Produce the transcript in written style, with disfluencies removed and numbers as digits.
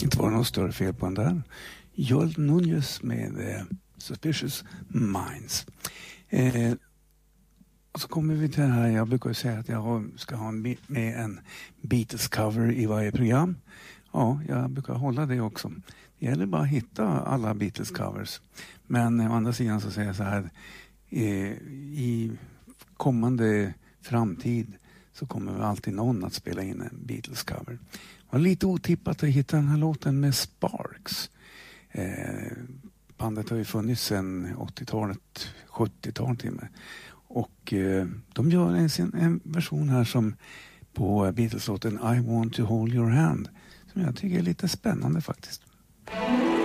inte vara något större fel på den där. Joel Nunez med Suspicious Minds. Och så kommer vi till det här, jag brukar säga att jag ska ha med en Beatles-cover i varje program. Ja, jag brukar hålla det också. Det gäller bara att hitta alla Beatles-covers. Men å andra sidan så säger jag så här, i kommande framtid så kommer väl alltid någon att spela in en Beatles-cover. Det var lite otippat att hitta den här låten med Sparks. Bandet har ju funnits sedan 80-talet, 70-talet till och med. Och de gör en version här som på Beatles-låten I Want to Hold Your Hand, som jag tycker är lite spännande faktiskt.